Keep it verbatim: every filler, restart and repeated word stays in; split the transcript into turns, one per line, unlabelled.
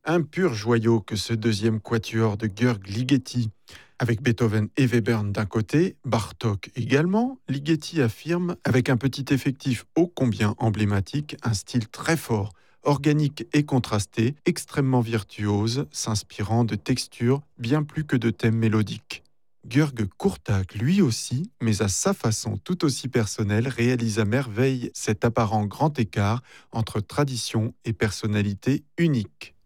Un pur joyau que ce deuxième quatuor de Georg Ligeti. Avec Beethoven et Webern d'un côté, Bartók également, Ligeti affirme, avec un petit effectif ô combien emblématique, un style très fort, organique et contrasté, extrêmement virtuose, s'inspirant de textures bien plus que de thèmes mélodiques. György Kurták, lui aussi, mais à sa façon tout aussi personnelle, réalise à merveille cet apparent grand écart entre tradition et personnalité unique.